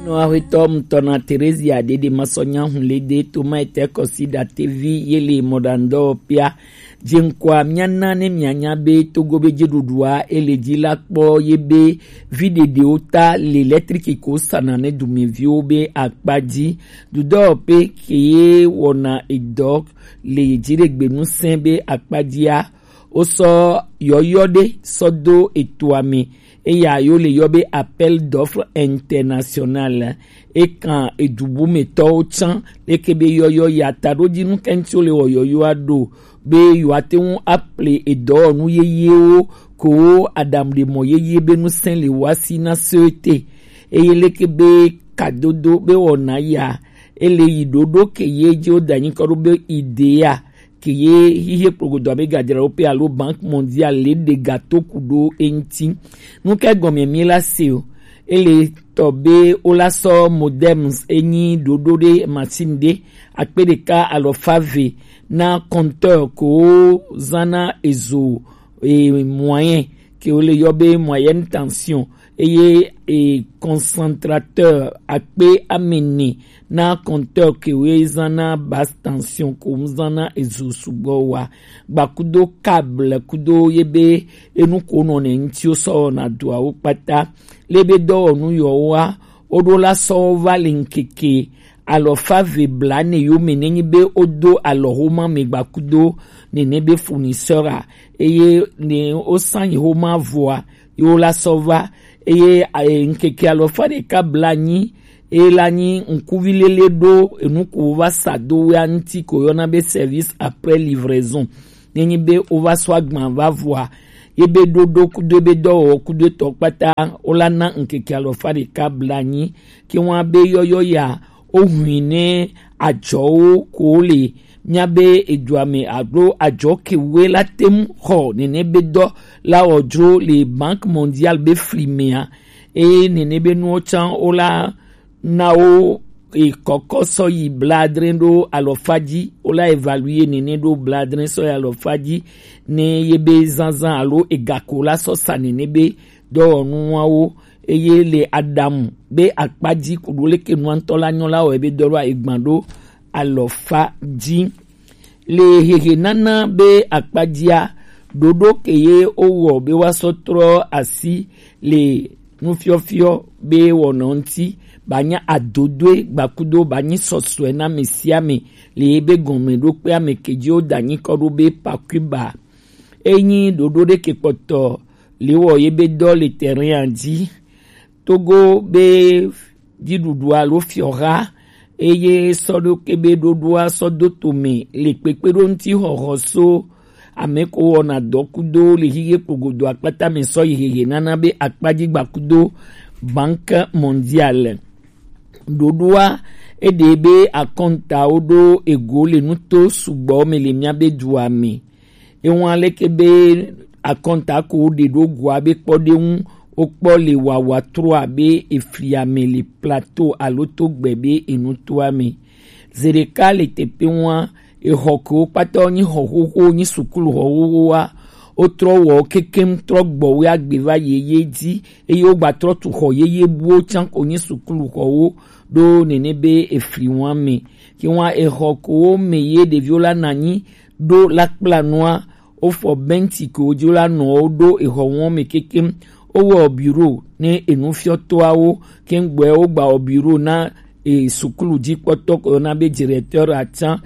No awetom tona Teresia de masonya hunlede toma ete kosida TV yele modando pia jinkwa miana ne mianya be togo be jedudua eleji lakpo yebe videde ota l'électrique ko sanane dumevio be akpaji dudo pe keye wona edok le jiregbenu senbe akpajia oso yoyode sodo etuame eya yo le yobe appel d'offre international et quand edubu meto chan le kebe yoyo ya taroji nu kentio le yoyo ado be yo ateun appelé edo nu yeye o ko adam de moyeye be nu sen le wasi na sete eye le kebe kadodo be wona ya ele yidodo keye jo dani ko be idea kiye hihe progodo abega Europe alo Banque mondiale le de gâteau kudo enti nuke gomie miela seo ele tobe olaso modems eni dodode machine akpedeka alo fave na compteur ko zana ezo moyen que ole yobe moyenne tension et concentrateur akpe ameni na compteur que wezana basse tension ko zana ezo subowa bakudo câble kudo yebe enu ko no ne ntio so na doa opata lebe do onu yowa odola so valinkeke alo fave blane yo menenyi be odo alo homa megbakudo ne nebe fournisseur eye ne osanyi homa voa yo la sova eye nkeke alo fade ka blani elani nkuvilele do enuku va sado ya nti koyona be service après livraison nenyi be ova swagman va voa yebe dodo kudo be do kudo tokpata olana nkeke alo fade ka blani ki wan be yoyo ya ohuine ajo ko le nyabe eduame agro ajo kewe la tem ho nene be do la ojo le Banque mondiale be flimea e nene be no chan ola nao e kokoso yi bladrendo alofaji ola évaluer nene do bladren so alofaji ne yebe zanzan alo egakola so sa nene be do onwa eye le Adam be akpaji kudole ke nuantola nyola o ebe doro egbando alofaji le hehe nana be akpajia dodo keye owo be wasotro asi le nufiofio be wononti banya adodwe bakudo banyi soswe na mesiame le ebe gome do pe amekeji o danyi kodo be pakuba enyi dodo de kepoto lewo yebe do le terrain andi Togo be didudua lo fiora eye sodo kebe dodua sodo tome le pepero nti horoso ameko ona dokudo le hiye pogodo akpata meso yeye nana be akpaji gbakudo Banque mondiale dodua edebe akonta odo ego le nuto sugbo me le miabe duame ewon le kebe akonta ko de do gwa be podehun okpo le wawa trois be efriame le plateau à l'auto gbebe enutuame zereka le tepewa ehoko pato ni hohoho ni sukulu hohowa otro wo kekem trogbo we agbeva yeye di eyo gba tro tu ho yeye buo chan ko ni sukulu ho do nenebe efriwame ki wa ehoko meye de viola nani do lakpla noa ofo benti ko jola no do ehowon me kekem owo bureau ne enufioto awo kengbe o gba o bureau na sukulu ji poto ko na be directeur atan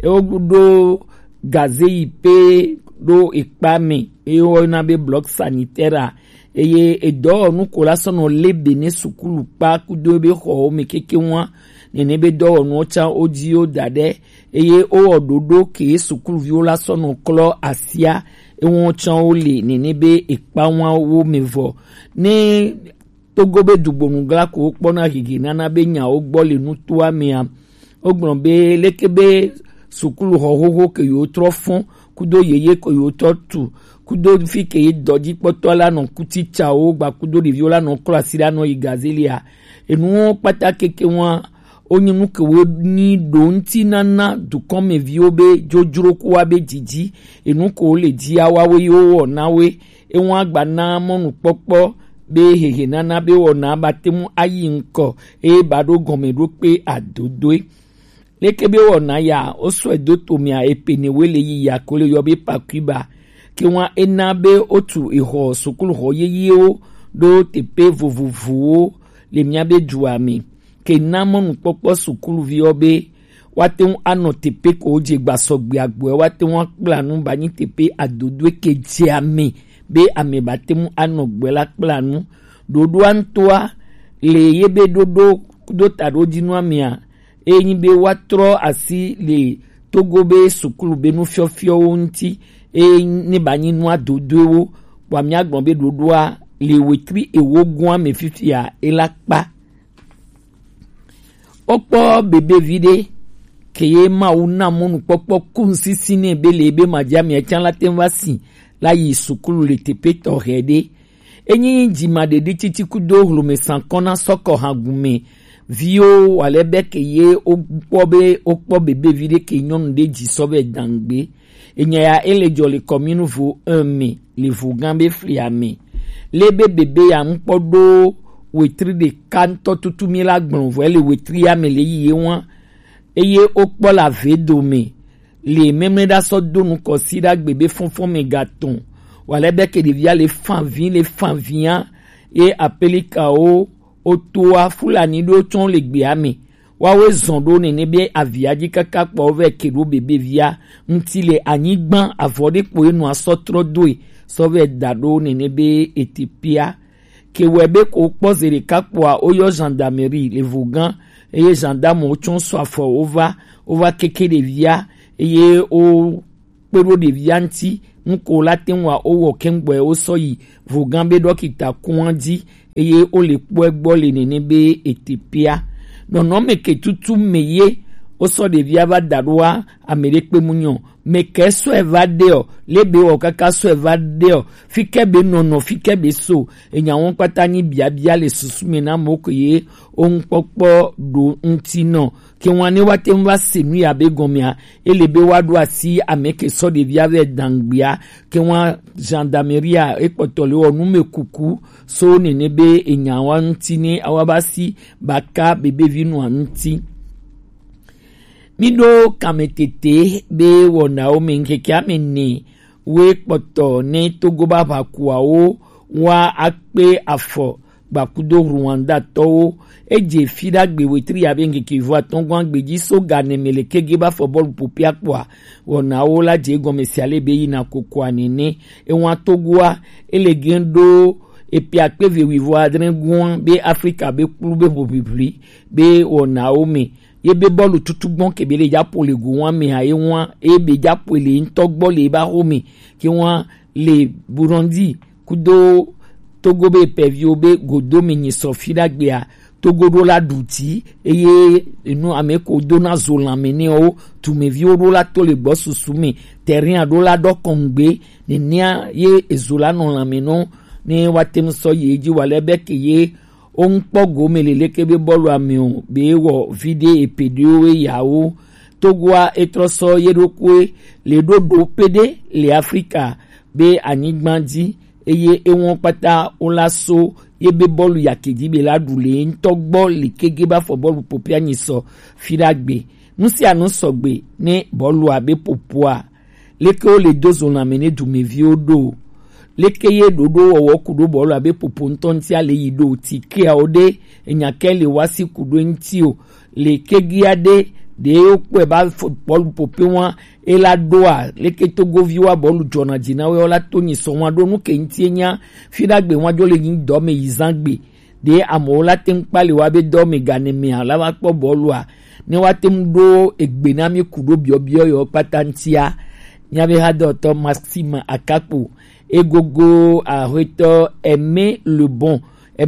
ogudo gaze ipe do ipame o na be bloc sanitaire eye edo nu ko la sono lebe ne sukulu pa kudo be ho me keke won ne be do nu cha oji o dade eye o ododo ke sukulu viola sono klo asia ewon chan ole nene be ipa wọn wo mevo ne Togo be dugbonugla ko pona gigi nana be nya o gbo le nu to amia ogbon be lekebe sukulu hohoho ke yo trofon kudo yeye ko yo totu kudo fi ke doji potola no kuticha o gba kudo de viola no klasira no igazelia enu patake ke wọn onyimu ke we ni donti nana du come viobe jojuro ko wa be jiji enu ko le di awawe yo nawe ewon agba na monu popo be hehe nana be wona batemu ayi nko bado gome do pe adodoe leke be wona ya oso edoto mi a epene wele yi ya kole yo be pakuba ki won ena be otu iho sukulu ho yeye o do tepe vovovo le mia be juami ke namonu popo sukulu vi obe wate ano tepe ko je gbasogbe agbo wate won planu ba ni tepe adodoe ke jiami be ame batemu ano gbela planu dodo antoa le yebe dodo do taro dinu amia enyi be watro asi le togobe sukulu be nu fiofio onti ni bani nu adodo wo wa mi agbon be dodo a le wetri ewogun ame fifia elapa opo bebe vide keye ma una monu popo kunsisi ne be le be majami e chan laten wasi la yi sukulu le tepe torede enyi jima de titi kudo hlume sankona soko hagume vio walebe keye okpo bebe vide ke nyon de ji sobe dangbe enya ya elejo le commune vo 1 mai le vo gambe fliame lebe bebe ya mpodo wetri de kanto tutumi la gbon vo le wetri ya mele yi won eye okpo la vedome le memle da so donu consider bebe fonfon megaton walebe ke devia le fanvien et apelika o otoa fulani do ton le gbeame wawe zondo nene be aviaji kaka po ve kedo bebe via ntile anigban avode po enu asotro doe so ve dado nene be etipia ke webe ko pozere kapwa oyo gendarmerie le vogan eye gendarme o chon so afo over keke de via eye o pero de vianti nko latenwa owo kengbe o soyi vogan be dokita kuandi eye o le po egbo le nene be etipia non me ke tutu meye o so de via ba darua amerikpe munyo me ke so evadeo lebe o kaka so evadeo fike be nono fike be so enya won pata ni bia le susume na moko ye on popo do ntino ke won ni wate mwa senu ya be gomia elebe wadu asi ameke so de via ve dangbia ke won gendarmerie ekpotole onu mekuku so nene be enya wan ntini awabasi baka bebe vinu anti mido kametete be wona o menke kiamene we poto ne togoba bakua o wa akpe afo bakudo Rwanda to eje fida gbe wetri abenge kivu atongwan gbeji so gane meleke geba football popia kwa wona o la je gomesiale be yina kokwa nene e won togwa elegendo epi akpe ve wivo adren gun be Africa be klube popipli be wona o me yebe bolu tutugbon kebele japo le go wan me aye wan ebe japo le ntogbo le ba homi ki wan le Burundi kudo Togo be pevio be godo menyi sofida gbea Togo do la duti eye enu ameko dona zola mene o tumevio do la to le bosu sume terrain do la do kongbe ne nia ye ezola non la meno ne watem so yeji walebe ke ye on pogo melele kebe bolu amion be wo vide epedio yawo Togwa etroso yerokwe le dodo pede le Africa be anigbandi eye ewon pata olaso yebe bolu yakeji be ladule ntogbo le kegeba for bolu popia nyiso firagbe nusi anu sogbe ne bolu abe popua leke o le dozo na mene du mevio do leke ye dodo wo kudo bolu abe popo ntonti ale yido ti ke ode enyakele wasi kudo ntio le kegiade de okwe ba bolu pope won ela doa leke Togo viwa bolu jona jina we ola toni so won do nu ke ntienya firagbe won jo le yin do me yizangbe de amola tem pale wa be do me ganemi ala wa po bolu a ni wa tem do egbe na mi kudo biobio yo patantia nyabe hado to Maxime Akapo egogo a reto aimer le bon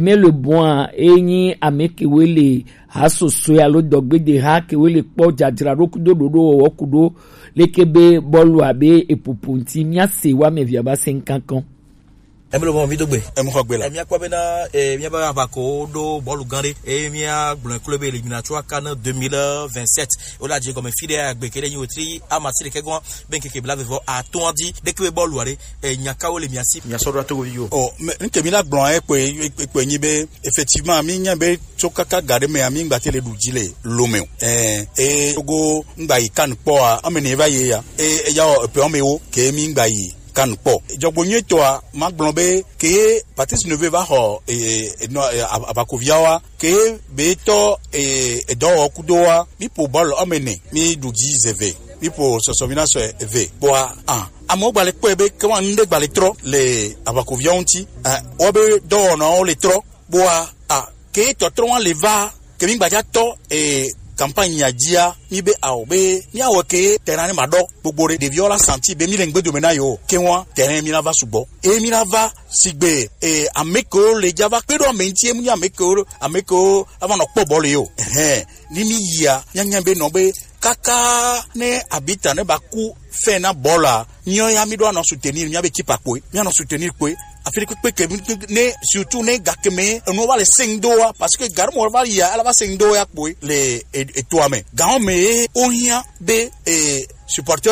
enyi amekewele hasoso ya lo dogbe de ha kewele po jajira rokudo dodo wokudo lekebe bolu abe epupunti miase wa mevia ba 5 ans Emelo bon vidogbe. Emkhogbe la. Emia kwa bena emia ba abako do bolu gande emia blanc club éliminatoire CAN 2027. Ola je comme fide agbe kele nyotri amati le kegon ben keke blave vo atondi de que bolu are nyaka ole miasi nya so do to yo. Oh, nke mi la blanc pe nyibe effectivement mi nyabe chokaka gade me ami ngba tele dujile lomeo. Togo ngba yi CAN po a amene va ye ya. Ya pe o mewo ke mi ngba yi CAN po. Jogbonye to a magblombe ke Patrice Neveu va ho no abakoviawa ke beto do kudoa mi po ball amene mi duji zeve mi po sosomina so eve boa amo gbale po ebe ke wan nde gbale tro le abakovia onti obe do no le tro boa ke to tro wan le va ke mi gbaja to campagne ya dia mi be aobe mi awoke terrain mado gbogbo de viola santi be mi le ngbe domena yo ke won terrain mi la va subo mi la va sigbe ameko le java pedo mentie mu ameko avant no po bolo yo ni mi ya nyanya be no be kaka ne habita ne baku fe na bola nyo ya mi do na soutenir mi abe kipa ko mi na soutenir ko Afrique que ne surtout ne gakeme on va les 5 doa parce que garmo va ya ala va 5 doa ko le et toi mais garme ohia be supporter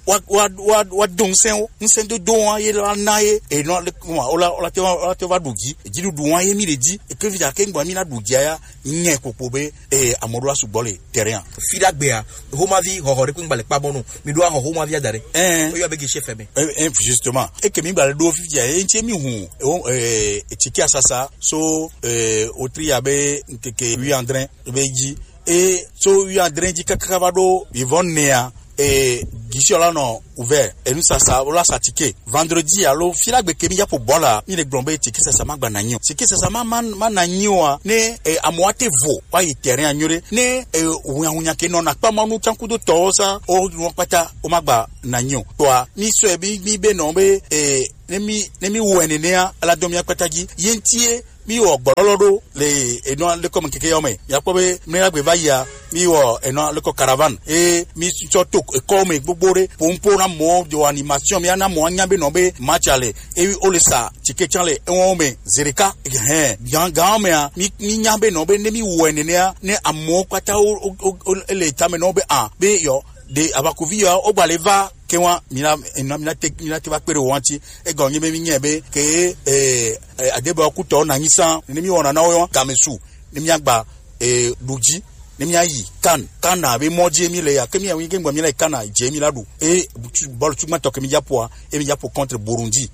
wa don sen do don ye la nae e no le ola te va dugi e jidu duwa ye mi le di e que via ke ngwa mi na dugi ya nye kokobe amodo asubole terrain fida gbe a homa vi hohore ku ngba le pa bonu mi do ho homa vi adare o yo be ge chef me justement e ke mi ngba le do fi ya e ntie mi hu etiki asasa so otri abe nkeke wi Andrin beji so wi Andrin di kakavado ivonnea Gishola no ouvert et nous ça la satike vendredi allo fila gbe kemi ya po bola mi le glombe tiki ça magba nanyo tiki ça man nanyo ne amoate vo wa yi terrain anyore ne unya ke no na pa manu chanku do tosa o no pata o magba nanyo to mi so mi be no be ne mi wenenea ala domia kwataji yentie mi wo gbololodo le eno le comme keke yome yakobe mi agbe vaya mi wo eno le ko caravan mi choto comme gbogbo pompo na mo de animation mi na mo anya be no be matchale o le sa tike chanle won me zerika gan me mi nya be no be ne mi wenenea ne amo kwata le tame no be be yo de abakovia o gbaleva kewa mina te va pere wanti e gonye me nyebe ke adeba okuto na nyisa ni mi wona na wo kamesu ni mi agba duji ni mi ayi CAN na be moje mi le ya ke mi awin ke ngba mi le CAN je mi ladu bol tuma to ke mi japo mi japo contre Burundi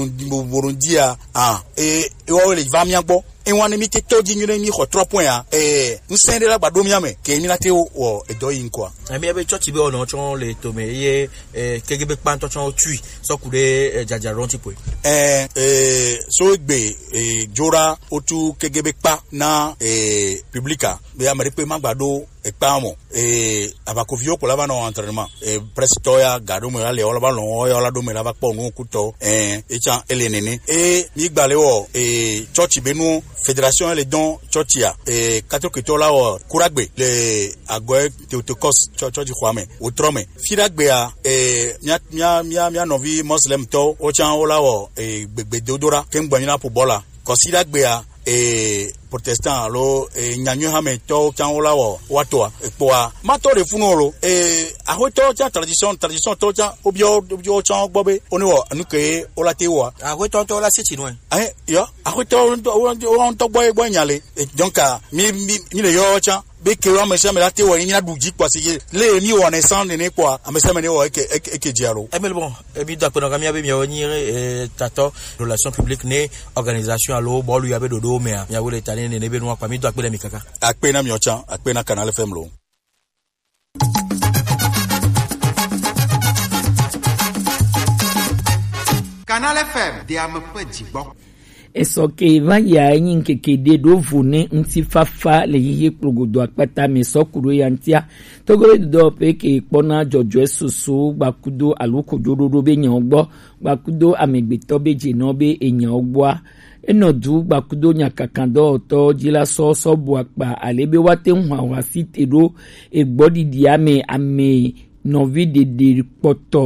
o le va mi agbo wan mi te toji nyure mi ho 3 points nsende la gbado mi ame ke mi la te o edo yin kwa mi ebe church be ona chon le to me ye kegebe pan to chon tui so kude jajaron ti po so egbe jora otu kegebe pa na publica be amere pe magbado pa mo abakovio ko lava no entraînement prestoya gado me ale ola ba lo ola do me lava po no kuto chan elenene mi gbale o church benu fédération les dons chotia katro que tola o kuragbe le agwe teotokos church kwame otrome firagbe a mia novi muslim to o chan ola o gbegbe dodora kengba na po bola kosiragbe a protestant lo nyanyo ha me to chan ola wo watoa poa mato de funolo ahoto cha tradition to cha obio chan gbobe oni wo nuke ola te wa ahoto to la siti no yo ahoto on to boy nyale donc mi le yo cha be ke wa mese me la te wa ni na duji kwa se le mi wa ne san ne kwa amese me ne wo eke dialo mais bon mi do ko na mi abe mi oni tato relation publique ne organisation alo bolu ya be dodo me ya wole tani ne be no kwa mi do akpe mi kaka akpe na mi ocha akpe na Canal FM lo Canal FM dia me pejigbo esoke vaya yin kekede do vune nti fafa le yiye progodo apata me sokuro yantia togore do pe ke pona jojo esusu gbakudo alukojododo be yan ogbo gbakudo amegbeto beje no be eyan ogbo enodu gbakudo nyakakando oto jila so bu apa alebe wate nwa wasitero egbodidi ame novi de poto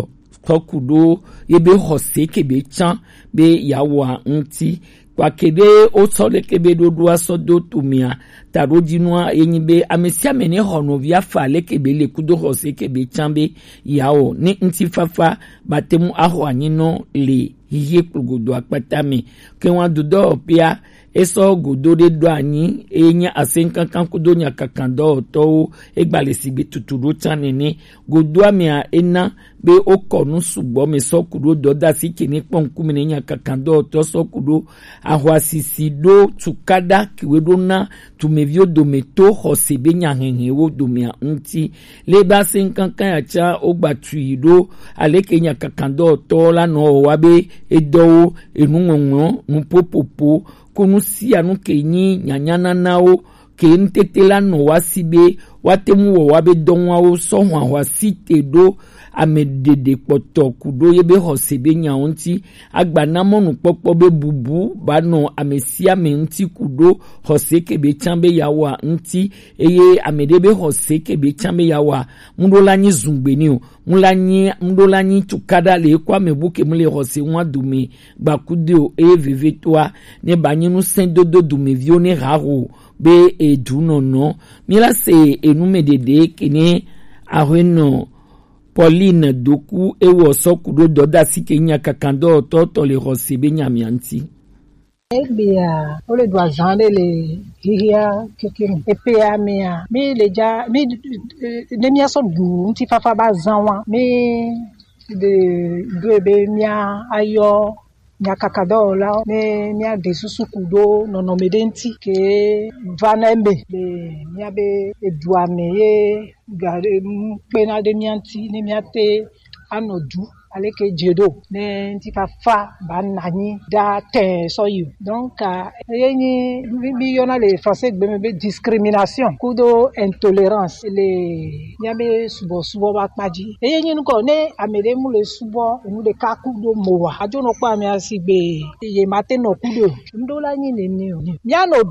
tokudo yebe hose kebe chan be yawa nti kwa kede otole kebe dodo asodo tumia tarojinwa enyibe amesia mene hono via fale kebe le kudo hose kebe chambe yao ni nti fafa batemu aho anyino le hiye kugodo akpatame kenwa dodo pia eso godo de do anyi enya asenkankan kudo nya kakando to egbale sigbe tuturo chanene godo amia ena be okonu sugbo me sokudo doda sikini ponku me nya kakando to sokudo ahwasisi do tukada kiwedo na tumevio dometo hosebe nya henhewo domia nti leba senkankan ya cha ogbatuido aleke nya kakando to la no wabe edo enunwonwo nupopopo kunu si anu kenyi nyanyana nao ke ntetela no wasibe watemu wo wabe donwa wo so hwa wasite do amedede poto kudo yebe hosebe nyaonti agbanamonu popo be bubu bano amesia me nti kudo hoseke be chambe yawa nti eye amedebe hoseke be chambe yawa mundolanyi zungbeni o mundolanyi tukada le kwa mebuke mule hose nwa dume bakudio vivetoa ne banyinu sendodo dume vione raro be edunono mila se enumedede kene ahweno Pauline Doku ewo sokudo doda sikenya kakando toto le rosebe nyamianti. Ebia ole doit genre le hiya kekin epea mia mi leja mi ne mia so du nti fafa ba zanwa mi de doebe mia ayo nya kakado la me mia de susukudo nono medenti ke vanembe le mia be eduame ye gare pena de mianti ne miate anodu aleke jedo ne ntika fa banani da te so you donc yeni bi yona le français be discrimination kudo intolérance le nyabe subo bakpaji yeni nko ne amede mu le subo nu de ka kudo mowa ajo no pa mi asigbe ye mate no kudo ndola ni ne ni nya no